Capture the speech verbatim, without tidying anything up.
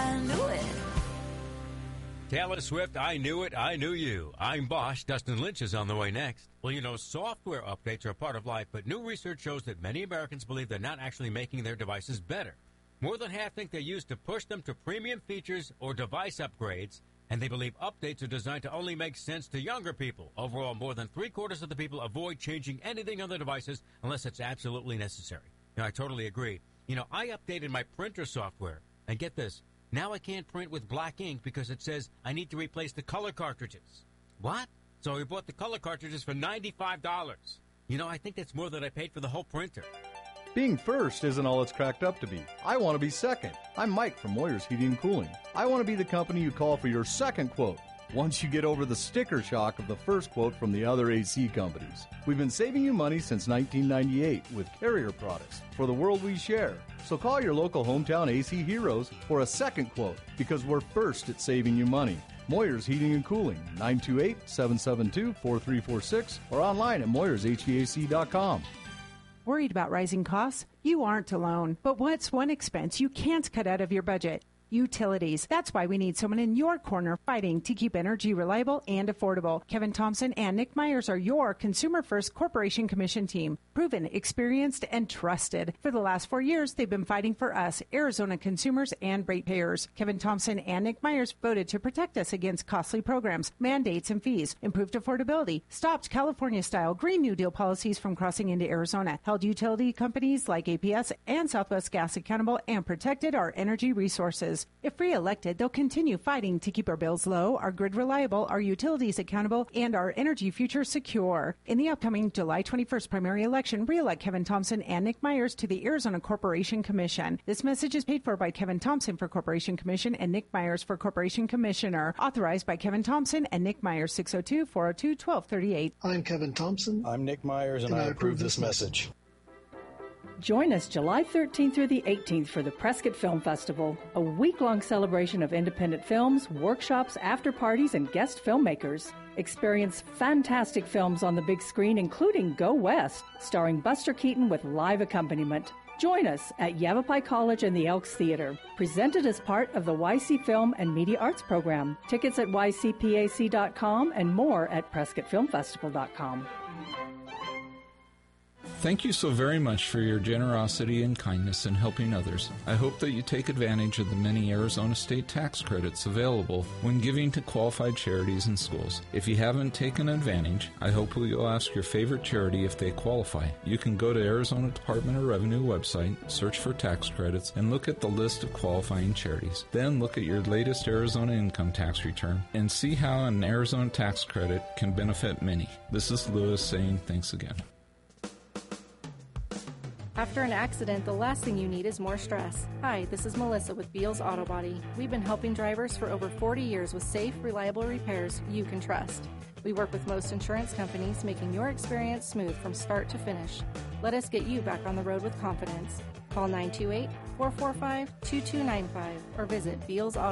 I knew it. Taylor Swift, I Knew It, I Knew You. I'm Bosch. Dustin Lynch is on the way next. Well, you know, software updates are a part of life, but new research shows that many Americans believe they're not actually making their devices better. More than half think they're used to push them to premium features or device upgrades, and they believe updates are designed to only make sense to younger people. Overall, more than three-quarters of the people avoid changing anything on their devices unless it's absolutely necessary. Now, I totally agree. You know, I updated my printer software, and get this, now I can't print with black ink because it says I need to replace the color cartridges. What? So we bought the color cartridges for ninety-five dollars. You know, I think that's more than I paid for the whole printer. Being first isn't all it's cracked up to be. I want to be second. I'm Mike from Moyer's Heating and Cooling. I want to be the company you call for your second quote once you get over the sticker shock of the first quote from the other A C companies. We've been saving you money since nineteen ninety-eight with Carrier products for the world we share. So call your local hometown A C heroes for a second quote because we're first at saving you money. Moyer's Heating and Cooling, nine two eight, seven seven two, four three four six or online at moyers h v a c dot com. Worried about rising costs? You aren't alone. But what's one expense you can't cut out of your budget? Utilities. That's why we need someone in your corner fighting to keep energy reliable and affordable. Kevin Thompson and Nick Myers are your Consumer First Corporation Commission team. Proven, experienced, and trusted. For the last four years, they've been fighting for us, Arizona consumers and ratepayers. Kevin Thompson and Nick Myers voted to protect us against costly programs, mandates, and fees, improved affordability, stopped California-style Green New Deal policies from crossing into Arizona, held utility companies like A P S and Southwest Gas accountable, and protected our energy resources. If re-elected, they'll continue fighting to keep our bills low, our grid reliable, our utilities accountable, and our energy future secure. In the upcoming July twenty-first primary election, re-elect Kevin Thompson and Nick Myers to the Arizona Corporation Commission. This message is paid for by Kevin Thompson for Corporation Commission and Nick Myers for Corporation Commissioner. Authorized by Kevin Thompson and Nick Myers, six oh two, four oh two, one two three eight. I'm Kevin Thompson. I'm Nick Myers, and, and I, I approve this message. Join us July thirteenth through the eighteenth for the Prescott Film Festival, a week-long celebration of independent films, workshops, after-parties, and guest filmmakers. Experience fantastic films on the big screen, including Go West, starring Buster Keaton with live accompaniment. Join us at Yavapai College and the Elks Theater, presented as part of the Y C Film and Media Arts Program. Tickets at y c p a c dot com and more at prescott film festival dot com. Thank you so very much for your generosity and kindness in helping others. I hope that you take advantage of the many Arizona state tax credits available when giving to qualified charities and schools. If you haven't taken advantage, I hope you'll ask your favorite charity if they qualify. You can go to Arizona Department of Revenue website, search for tax credits, and look at the list of qualifying charities. Then look at your latest Arizona income tax return and see how an Arizona tax credit can benefit many. This is Lewis saying thanks again. After an accident, the last thing you need is more stress. Hi, this is Melissa with Beals Auto Body. We've been helping drivers for over forty years with safe, reliable repairs you can trust. We work with most insurance companies, making your experience smooth from start to finish. Let us get you back on the road with confidence. Call nine two eight, four four five, two two nine five or visit beals auto